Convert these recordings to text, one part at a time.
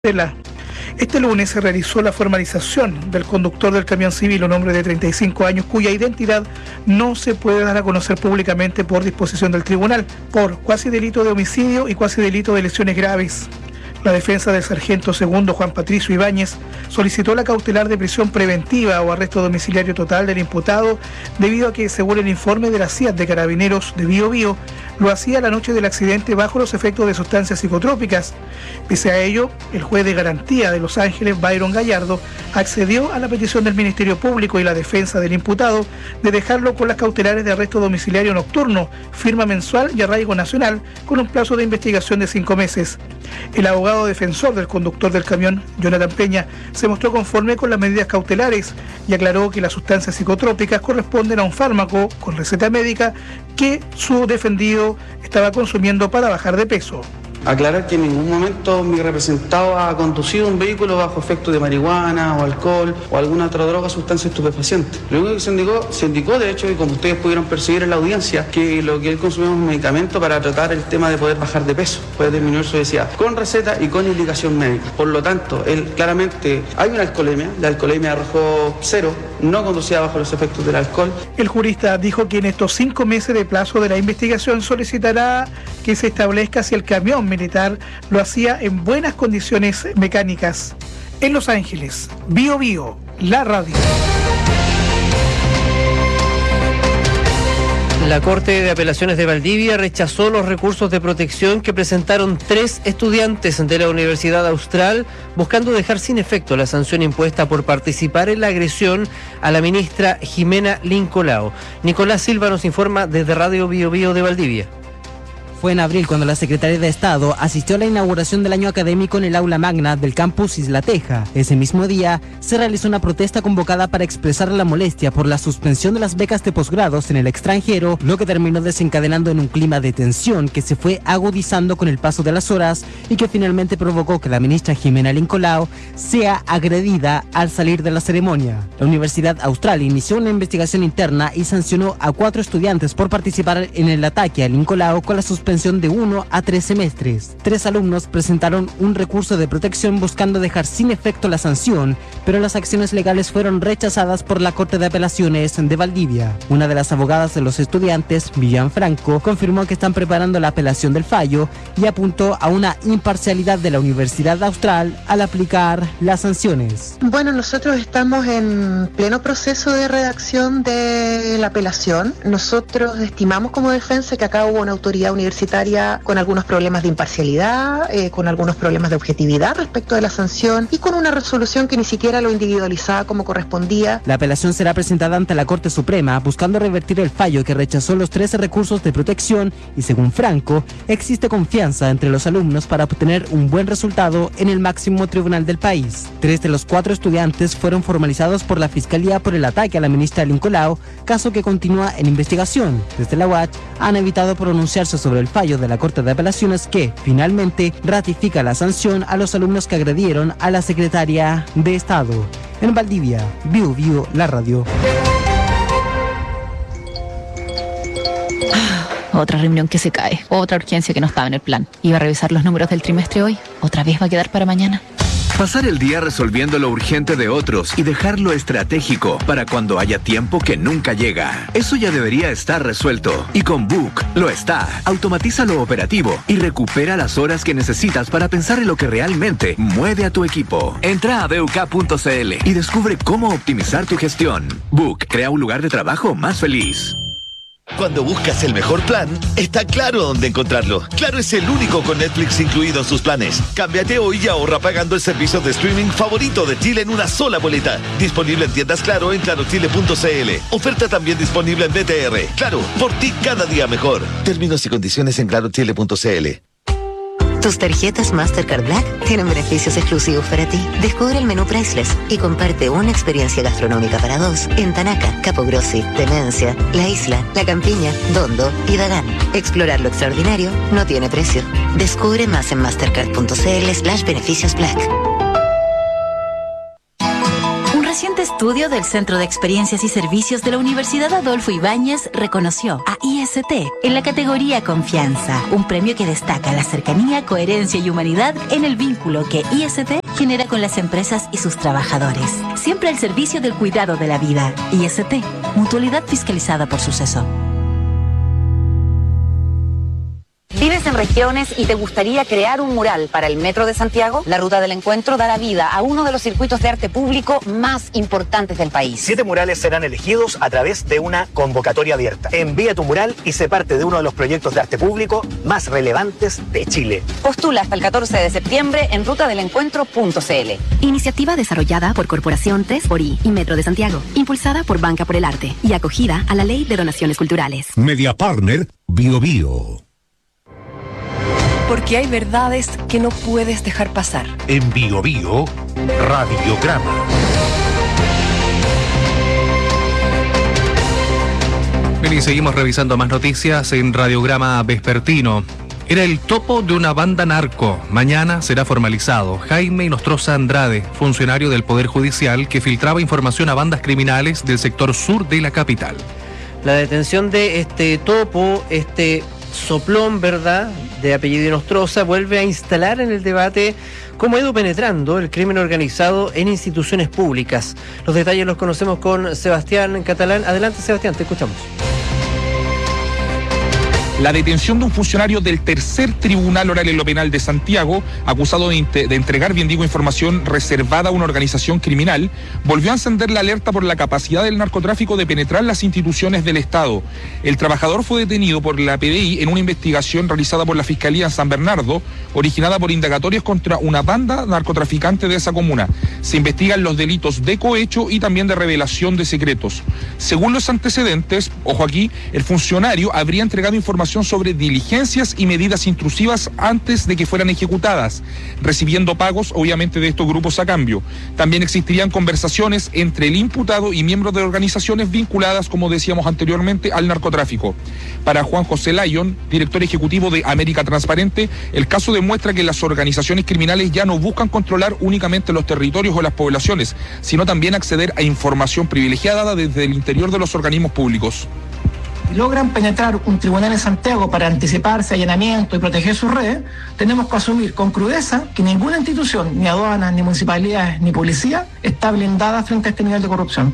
Este lunes se realizó la formalización del conductor del camión civil, un hombre de 35 años, cuya identidad no se puede dar a conocer públicamente por disposición del tribunal, por cuasi delito de homicidio y cuasi delito de lesiones graves. La defensa del sargento segundo Juan Patricio Ibáñez solicitó la cautelar de prisión preventiva o arresto domiciliario total del imputado debido a que, según el informe de la CIAT de Carabineros de Biobío, lo hacía la noche del accidente bajo los efectos de sustancias psicotrópicas. Pese a ello, el juez de garantía de Los Ángeles, Byron Gallardo, accedió a la petición del Ministerio Público y la defensa del imputado de dejarlo con las cautelares de arresto domiciliario nocturno, firma mensual y arraigo nacional, con un plazo de investigación de 5 meses. El abogado defensor del conductor del camión, Jonathan Peña, se mostró conforme con las medidas cautelares y aclaró que las sustancias psicotrópicas corresponden a un fármaco con receta médica que su defendido estaba consumiendo para bajar de peso. Aclarar que en ningún momento mi representado ha conducido un vehículo bajo efecto de marihuana o alcohol o alguna otra droga o sustancia estupefaciente. Lo único que se indicó de hecho, y como ustedes pudieron percibir en la audiencia, que lo que él consumía es un medicamento para tratar el tema de poder bajar de peso, poder disminuir su obesidad, con receta y con indicación médica. Por lo tanto, él claramente hay una alcoholemia, la alcoholemia arrojó 0, no conducía bajo los efectos del alcohol. El jurista dijo que en estos 5 meses de plazo de la investigación solicitará que se establezca si el camión militar lo hacía en buenas condiciones mecánicas. En Los Ángeles, Biobío, la radio. La Corte de Apelaciones de Valdivia rechazó los recursos de protección que presentaron 3 estudiantes de la Universidad Austral, buscando dejar sin efecto la sanción impuesta por participar en la agresión a la ministra Jimena Lincolao. Nicolás Silva nos informa desde Radio Biobío de Valdivia. Fue en abril cuando la Secretaría de Estado asistió a la inauguración del año académico en el aula magna del campus Isla Teja. Ese mismo día se realizó una protesta convocada para expresar la molestia por la suspensión de las becas de posgrados en el extranjero, lo que terminó desencadenando en un clima de tensión que se fue agudizando con el paso de las horas y que finalmente provocó que la ministra Jimena Lincolao sea agredida al salir de la ceremonia. La Universidad Austral inició una investigación interna y sancionó a 4 estudiantes por participar en el ataque a Lincolao con la suspensión de 1 a 3 semestres. 3 alumnos presentaron un recurso de protección buscando dejar sin efecto la sanción, pero las acciones legales fueron rechazadas por la Corte de Apelaciones de Valdivia. Una de las abogadas de los estudiantes, Vivian Franco, confirmó que están preparando la apelación del fallo y apuntó a una imparcialidad de la Universidad Austral al aplicar las sanciones. Bueno, nosotros estamos en pleno proceso de redacción de la apelación. Nosotros estimamos como defensa que acá hubo una autoridad universitaria con algunos problemas de imparcialidad, con algunos problemas de objetividad respecto de la sanción y con una resolución que ni siquiera lo individualizaba como correspondía. La apelación será presentada ante la Corte Suprema buscando revertir el fallo que rechazó los 13 recursos de protección y, según Franco, existe confianza entre los alumnos para obtener un buen resultado en el máximo tribunal del país. 3 de los 4 estudiantes fueron formalizados por la Fiscalía por el ataque a la ministra Lincolao, caso que continúa en investigación. Desde la UACH han evitado pronunciarse sobre el fallo de la Corte de Apelaciones que, finalmente, ratifica la sanción a los alumnos que agredieron a la secretaria de Estado. En Valdivia, Biobío, la radio. Otra reunión que se cae, otra urgencia que no estaba en el plan. Iba a revisar los números del trimestre hoy, otra vez va a quedar para mañana. Pasar el día resolviendo lo urgente de otros y dejarlo estratégico para cuando haya tiempo que nunca llega. Eso ya debería estar resuelto. Y con Book lo está. Automatiza lo operativo y recupera las horas que necesitas para pensar en lo que realmente mueve a tu equipo. Entra a BUK.cl y descubre cómo optimizar tu gestión. Book crea un lugar de trabajo más feliz. Cuando buscas el mejor plan, está Claro dónde encontrarlo. Claro es el único con Netflix incluido en sus planes. Cámbiate hoy y ahorra pagando el servicio de streaming favorito de Chile en una sola boleta. Disponible en tiendas Claro en clarochile.cl. Oferta también disponible en BTR. Claro, por ti cada día mejor. Términos y condiciones en clarochile.cl. Tus tarjetas Mastercard Black tienen beneficios exclusivos para ti. Descubre el menú Priceless y comparte una experiencia gastronómica para 2 en Tanaca, Capogrossi, Demencia, La Isla, La Campiña, Dondo y Dagán. Explorar lo extraordinario no tiene precio. Descubre más en mastercard.cl/beneficios Black. Un reciente estudio del Centro de Experiencias y Servicios de la Universidad Adolfo Ibáñez reconoció a IST en la categoría Confianza, un premio que destaca la cercanía, coherencia y humanidad en el vínculo que IST genera con las empresas y sus trabajadores. Siempre al servicio del cuidado de la vida. IST, Mutualidad fiscalizada por Suceso. ¿Vives en regiones y te gustaría crear un mural para el Metro de Santiago? La Ruta del Encuentro dará vida a uno de los circuitos de arte público más importantes del país. 7 murales serán elegidos a través de una convocatoria abierta. Envía tu mural y sé parte de uno de los proyectos de arte público más relevantes de Chile. Postula hasta el 14 de septiembre en rutadelencuentro.cl. Iniciativa desarrollada por Corporación 3xI y Metro de Santiago, impulsada por Banca por el Arte y acogida a la Ley de Donaciones Culturales. Media Partner Bio Bio. Porque hay verdades que no puedes dejar pasar. En Bio Bio, Radiograma. Bien, y seguimos revisando más noticias en Radiograma Vespertino. Era el topo de una banda narco. Mañana será formalizado. Jaime Inostroza Andrade, funcionario del Poder Judicial que filtraba información a bandas criminales del sector sur de la capital. La detención de este topo, soplón, ¿verdad?, de apellido Inostroza, vuelve a instalar en el debate cómo ha ido penetrando el crimen organizado en instituciones públicas. Los detalles los conocemos con Sebastián Catalán. Adelante, Sebastián, te escuchamos. La detención de un funcionario del tercer Tribunal Oral en lo Penal de Santiago, acusado de entregar, información reservada a una organización criminal, volvió a encender la alerta por la capacidad del narcotráfico de penetrar las instituciones del Estado. El trabajador fue detenido por la PDI en una investigación realizada por la Fiscalía en San Bernardo, originada por indagatorios contra una banda narcotraficante de esa comuna. Se investigan los delitos de cohecho y también de revelación de secretos. Según los antecedentes, ojo aquí, el funcionario habría entregado información sobre diligencias y medidas intrusivas antes de que fueran ejecutadas, recibiendo pagos obviamente de estos grupos a cambio. También existirían conversaciones entre el imputado y miembros de organizaciones vinculadas, como decíamos anteriormente, al narcotráfico. Para Juan José Lyon, director ejecutivo de América Transparente, el caso demuestra que las organizaciones criminales ya no buscan controlar únicamente los territorios o las poblaciones, sino también acceder a información privilegiada desde el interior de los organismos públicos. Logran penetrar un tribunal en Santiago para anticiparse allanamiento y proteger sus redes, tenemos que asumir con crudeza que ninguna institución, ni aduanas, ni municipalidades, ni policía, está blindada frente a este nivel de corrupción.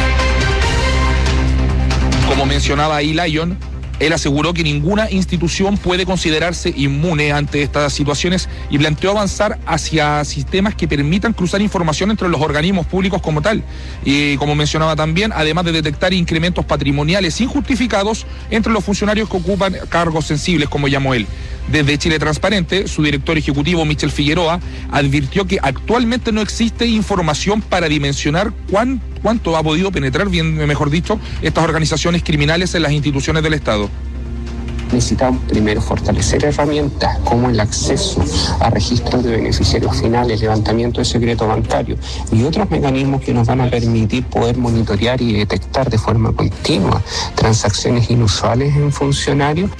Como mencionaba ahí Lyon, él aseguró que ninguna institución puede considerarse inmune ante estas situaciones y planteó avanzar hacia sistemas que permitan cruzar información entre los organismos públicos como tal. Y como mencionaba también, además de detectar incrementos patrimoniales injustificados entre los funcionarios que ocupan cargos sensibles, como llamó él. Desde Chile Transparente, su director ejecutivo, Michel Figueroa, advirtió que actualmente no existe información para dimensionar cuánto ha podido penetrar, mejor dicho, estas organizaciones criminales en las instituciones del Estado. Necesitamos primero fortalecer herramientas como el acceso a registros de beneficiarios finales, levantamiento de secreto bancario y otros mecanismos que nos van a permitir poder monitorear y detectar de forma continua transacciones inusuales en funcionarios.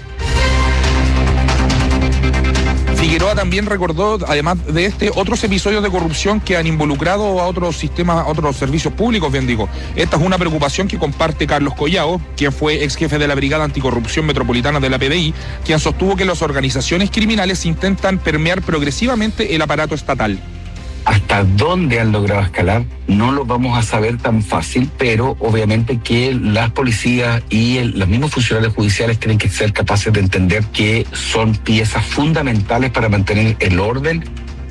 Figueroa también recordó, además de otros episodios de corrupción que han involucrado a otros sistemas, a otros servicios públicos, Esta es una preocupación que comparte Carlos Collao, quien fue ex jefe de la Brigada Anticorrupción Metropolitana de la PDI, quien sostuvo que las organizaciones criminales intentan permear progresivamente el aparato estatal. Hasta dónde han logrado escalar no lo vamos a saber tan fácil, pero obviamente que las policías y los mismos funcionarios judiciales tienen que ser capaces de entender que son piezas fundamentales para mantener el orden.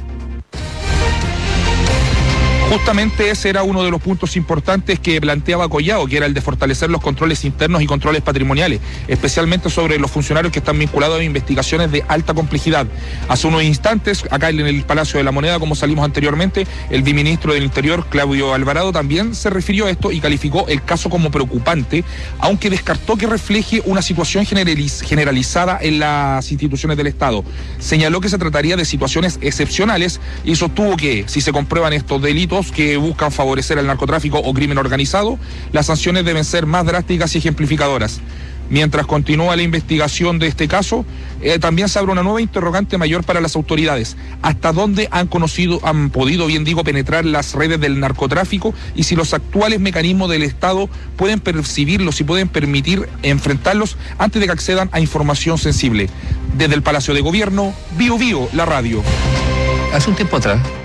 Justamente ese era uno de los puntos importantes que planteaba Collao, que era el de fortalecer los controles internos y controles patrimoniales, especialmente sobre los funcionarios que están vinculados a investigaciones de alta complejidad. Hace unos instantes, acá en el Palacio de la Moneda, como salimos anteriormente, el viceministro del Interior, Claudio Alvarado, también se refirió a esto y calificó el caso como preocupante, aunque descartó que refleje una situación generalizada en las instituciones del Estado. Señaló que se trataría de situaciones excepcionales y sostuvo que, si se comprueban estos delitos que buscan favorecer al narcotráfico o crimen organizado, las sanciones deben ser más drásticas y ejemplificadoras. Mientras continúa la investigación de este caso, también se abre una nueva interrogante mayor para las autoridades. ¿Hasta dónde han podido, penetrar las redes del narcotráfico y si los actuales mecanismos del Estado pueden percibirlos y pueden permitir enfrentarlos antes de que accedan a información sensible? Desde el Palacio de Gobierno, Bio Bio, la radio. Hace un tiempo atrás,